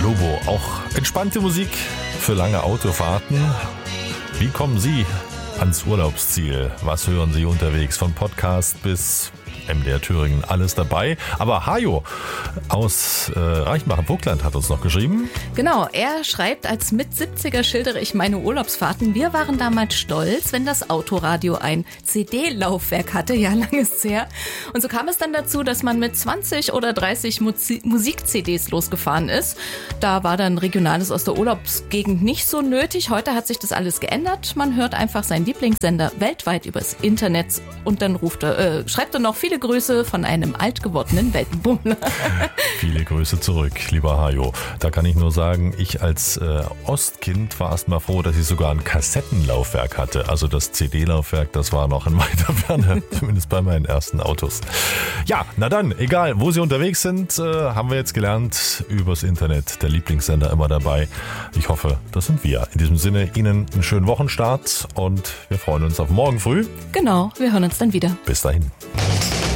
Lobo, auch entspannte Musik für lange Autofahrten. Wie kommen Sie ans Urlaubsziel? Was hören Sie unterwegs? Von Podcast bis MDR Thüringen, alles dabei. Aber Hajo aus Reichenbach im Vogtland hat uns noch geschrieben. Genau, er schreibt, als Mit-70er schildere ich meine Urlaubsfahrten. Wir waren damals stolz, wenn das Autoradio ein CD-Laufwerk hatte. Ja, lange ist es her. Und so kam es dann dazu, dass man mit 20 oder 30 Musik-CDs losgefahren ist. Da war dann Regionales aus der Urlaubsgegend nicht so nötig. Heute hat sich das alles geändert. Man hört einfach seinen Lieblingssender weltweit übers Internet und dann schreibt er noch viele Grüße von einem alt gewordenen Weltenbummler. Viele Grüße zurück, lieber Hajo. Da kann ich nur sagen, ich als Ostkind war erst mal froh, dass ich sogar ein Kassettenlaufwerk hatte. Also das CD-Laufwerk, das war noch in weiter Ferne, zumindest bei meinen ersten Autos. Ja, na dann, egal, wo Sie unterwegs sind, haben wir jetzt gelernt, übers Internet, der Lieblingssender immer dabei. Ich hoffe, das sind wir. In diesem Sinne, Ihnen einen schönen Wochenstart und wir freuen uns auf morgen früh. Genau, wir hören uns dann wieder. Bis dahin.